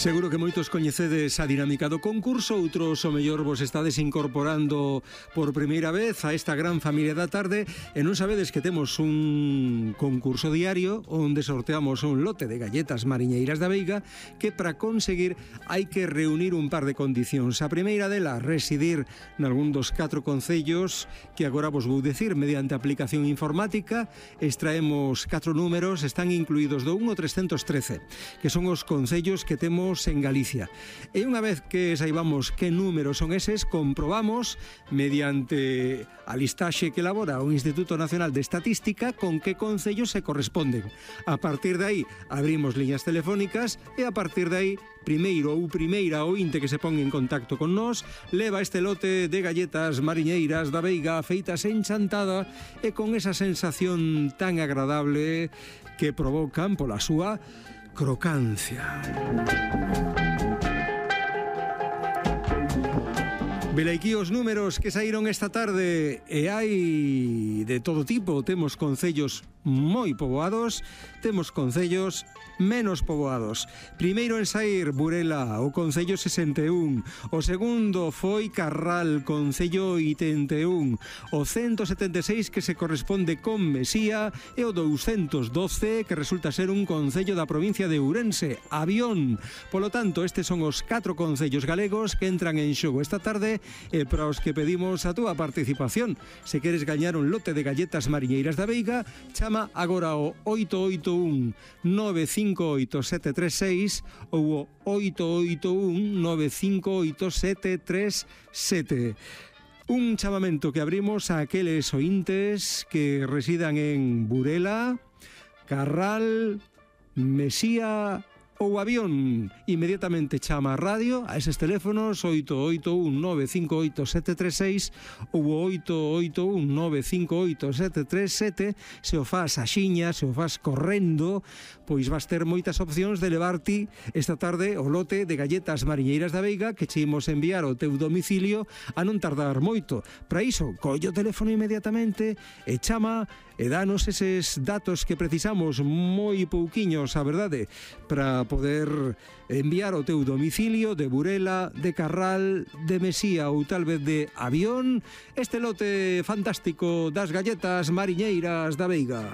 Seguro que moitos coñecedes a dinámica do concurso, outros o mellor vos estades incorporando por primeira vez a esta gran familia da tarde e non sabedes que temos un concurso diario onde sorteamos un lote de galletas mariñeiras da Veiga que para conseguir hai que reunir un par de condicións. A primeira dela, residir nalgún dos 4 concellos que agora vos vou decir mediante aplicación informática. Extraemos 4 números, están incluídos do 1 ao 313, que son os concellos que temos en Galicia. E unha vez que saibamos que números son eses, comprobamos mediante a listaxe que elabora o Instituto Nacional de Estatística con que concellos se corresponden. A partir de aí abrimos liñas telefónicas e a partir de aí primeiro ou primeira ointe que se pon en contacto con nós leva este lote de galletas mariñeiras da Veiga feitas en Chantada e con esa sensación tan agradable que provocan pola súa crocancia. Velaquí os números que saíron esta tarde e hai de todo tipo. Temos concellos moi poboados, temos concellos menos poboados. Primeiro en saír Burela, o concello 61. O segundo foi Carral, concello 81. O 176 que se corresponde con Mesía e o 212 que resulta ser un concello da provincia de Ourense, Avión. Polo tanto, estes son os 4 concellos galegos que entran en xogo esta tarde e para os que pedimos a túa participación. Se queres gañar un lote de galletas mariñeiras da Veiga, chama agora o 881 958 736 ou o 881 958 737. Un chamamento que abrimos a aqueles ointes que residan en Burela, Carral, Mesía ou Avión. Inmediatamente chama a radio a eses teléfonos 881 958 736 ou 881 958 737. Se o fas axiña, se o fas correndo, pois vas ter moitas opcións de levarte esta tarde o lote de galletas mariñeiras da Veiga que che imos enviar ao teu domicilio a non tardar moito. Para iso, colle o teléfono inmediatamente e chama e danos eses datos que precisamos, moi pouquiños, a verdade, para poder enviar ao teu domicilio de Burela, de Carral, de Mesía ou tal vez de Avión este lote fantástico das galletas mariñeiras da Veiga.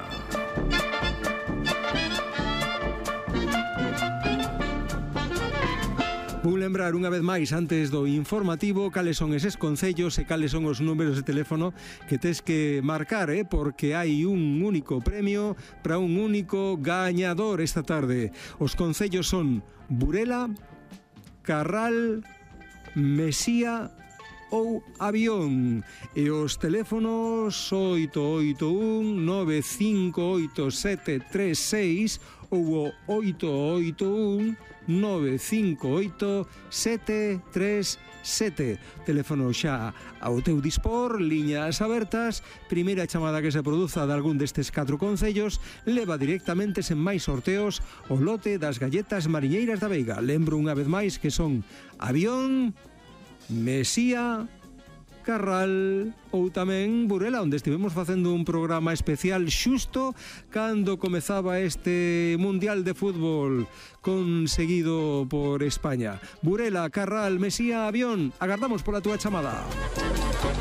Vou lembrar unha vez máis antes do informativo cales son eses concellos e cales son os números de teléfono que tes que marcar, porque hai un único premio para un único gañador esta tarde. Os concellos son Burela, Carral, Mesía ou Avión e os teléfonos 881 958 736 ou o 881 958 737. Teléfono xa ao teu dispor, liñas abertas. Primeira chamada que se produza de algún destes 4 concellos leva directamente sen máis sorteos o lote das galletas mariñeiras da Veiga. Lembro unha vez máis que son Avión, Mesía, Carral ou tamén Burela, onde estivemos facendo un programa especial xusto cando comezaba este Mundial de Fútbol conseguido por España. Burela, Carral, Mesía, Avión, agardamos pola túa chamada.